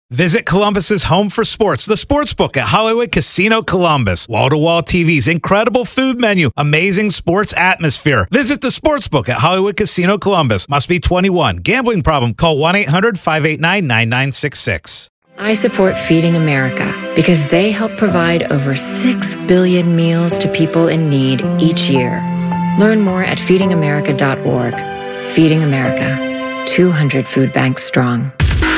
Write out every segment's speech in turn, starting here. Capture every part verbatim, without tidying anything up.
Visit Columbus's home for sports, the Sportsbook at Hollywood Casino Columbus. Wall-to-wall T Vs, incredible food menu, amazing sports atmosphere. Visit the Sportsbook at Hollywood Casino Columbus. Must be twenty-one. Gambling problem? Call one eight hundred five eight nine nine nine six six. I support Feeding America because they help provide over six billion meals to people in need each year. Learn more at feeding america dot org. Feeding America, two hundred food banks strong.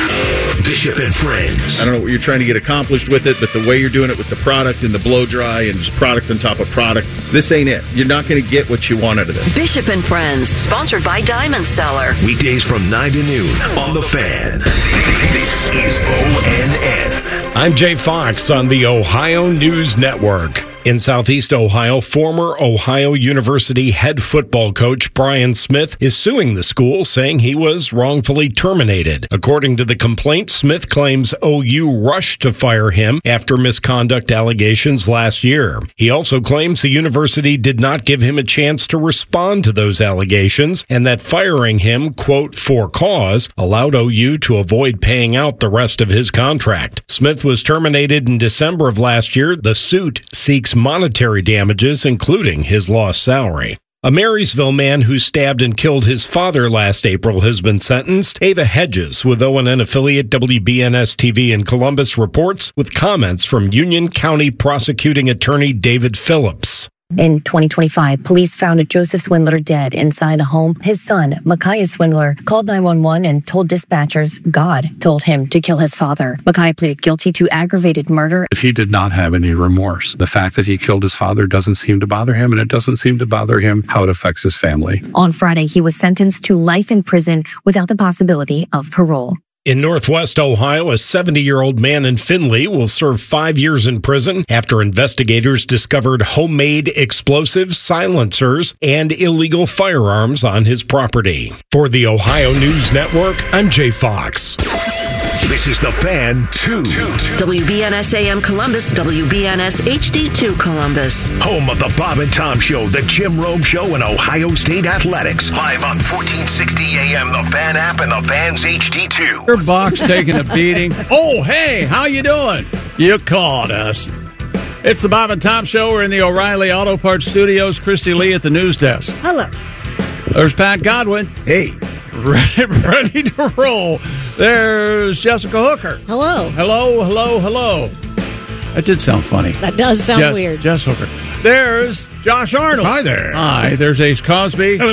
Bishop and Friends. I don't know what you're trying to get accomplished with it, but the way you're doing it with the product and the blow dry and just product on top of product, this ain't it. You're not going to get what you want out of this. Bishop and Friends, sponsored by Diamond Seller. Weekdays from nine to noon on The Fan. This is O N N. I'm Jay Fox on the Ohio News Network. In Southeast Ohio, former Ohio University head football coach Brian Smith is suing the school, saying he was wrongfully terminated. According to the complaint, Smith claims O U rushed to fire him after misconduct allegations last year. He also claims the university did not give him a chance to respond to those allegations and that firing him, quote, for cause, allowed O U to avoid paying out the rest of his contract. Smith was terminated in December of last year. The suit seeks monetary damages, including his lost salary. A Marysville man who stabbed and killed his father last April has been sentenced. Ava Hedges with O N N affiliate W B N S T V in Columbus reports with comments from Union County Prosecuting Attorney David Phillips. In twenty twenty-five, police found Joseph Swindler dead inside a home. His son, Micaiah Swindler, called nine one one and told dispatchers God told him to kill his father. Micaiah pleaded guilty to aggravated murder. He did not have any remorse. The fact that he killed his father doesn't seem to bother him, and it doesn't seem to bother him how it affects his family. On Friday, he was sentenced to life in prison without the possibility of parole. In Northwest Ohio, a seventy-year-old man in Findlay will serve five years in prison after investigators discovered homemade explosives, silencers, and illegal firearms on his property. For the Ohio News Network, I'm Jay Fox. This is The Fan two. W B N S A M Columbus, W B N S H D two Columbus. Home of the Bob and Tom Show, the Jim Rome Show, and Ohio State Athletics. Live on fourteen sixty A M, the Fan app, and the Fan's H D two. Your box taking a beating. Oh, hey, how you doing? You called us. It's the Bob and Tom Show. We're in the O'Reilly Auto Parts Studios. Christy Lee at the news desk. Hello. There's Pat Godwin. Hey. Ready, ready to roll. There's Jessica Hooker. Hello. Hello, hello, hello. That did sound funny. That does sound Jess, weird. Jess Hooker. There's Josh Arnold. Hi there. Hi. There's Ace Cosby. Hello.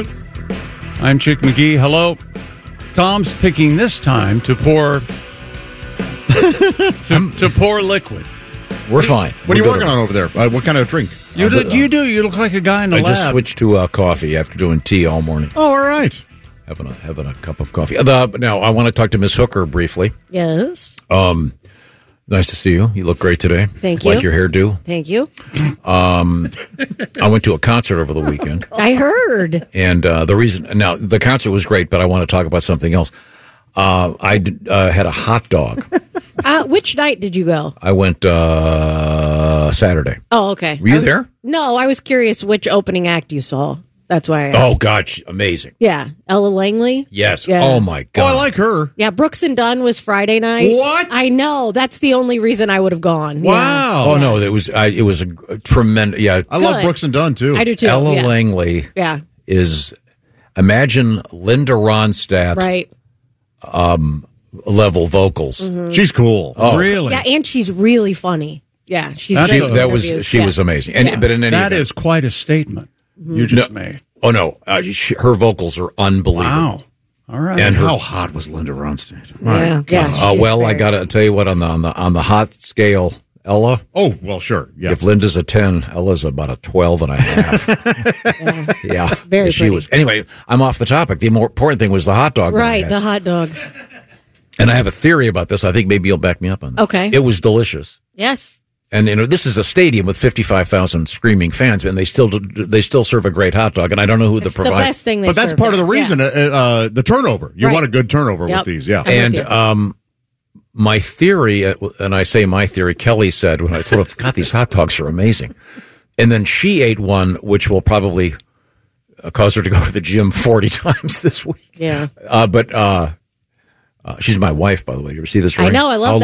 I'm Chick McGee. Hello. Tom's picking this time to pour to, to pour liquid. We're fine. What We're are you working to... on over there? Uh, what kind of drink? You do, you do. You look like a guy in the I lab. I just switched to uh, coffee after doing tea all morning. Oh, all right. Having a having a cup of coffee. Uh, now I want to talk to Miss Hooker briefly. Yes. Um, nice to see you. You look great today. Thank you. Like your hairdo. Thank you. Um, I went to a concert over the weekend. I heard. And uh, the reason now the concert was great, but I want to talk about something else. Uh, I d- uh, had a hot dog. uh, which night did you go? I went uh, Saturday. Oh, okay. Were you was, there? No, I was curious which opening act you saw. That's why I asked. Oh, God, amazing. Yeah. Ella Langley? Yes. Yeah. Oh, my God. Oh, I like her. Yeah, Brooks and Dunn was Friday night. What? I know. That's the only reason I would have gone. Wow. Yeah. Oh, no, it was I, it was a, a tremendous, yeah. I love Brooks and Dunn, too. I do, too. Ella yeah. Langley yeah. is, imagine Linda Ronstadt right. um, level vocals. Mm-hmm. She's cool. Oh, really? Yeah, and she's really funny. Yeah, she's That's She, great in that was interviews. she yeah. was amazing. And, Yeah. But in any That event, is quite a statement Mm-hmm. you just No. made. oh, no, uh, she, her vocals are unbelievable. Wow. All right. And her, How hot was Linda Ronstadt? Yeah, yeah. uh, she's well, I very- got to tell you what, on the, on the on the hot scale, Ella, Oh, well, sure. Yeah. if Linda's a ten, Ella's about a twelve and a half. yeah. Yeah. Very she pretty. was. Anyway, I'm off the topic. The more important thing was the hot dog. that I Right, had. the hot dog. And I have a theory about this. I think maybe you'll back me up on this. Okay. It was delicious. Yes. And you know, this is a stadium with fifty-five thousand screaming fans, and they still they still serve a great hot dog. And I don't know who It's the the provider. best thing they But that's serve part of the there. reason, Yeah. uh, uh, the turnover. You Right. want a good turnover Yep. with these, yeah. I'm with And you. um, my theory, uh, and I say my theory, Kelly said when I told her, God, these hot dogs are amazing. And then she ate one, which will probably uh, cause her to go to the gym forty times this week. Yeah. Uh, but uh, uh, she's my wife, by the way. You ever see this ring? I know, I love How